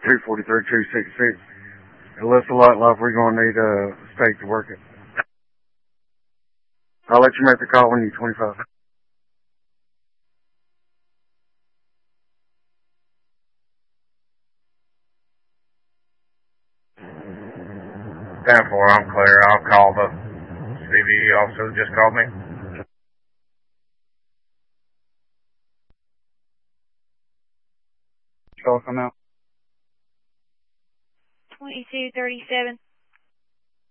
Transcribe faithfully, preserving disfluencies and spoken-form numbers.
two forty-three, two sixty-six. It looks a lot like we're going to need a stake to work it. I'll let you make the call when you're twenty-five. ten four, I'm clear. I'll call the C V E officer who just called me. Call come out. twenty-two thirty-seven.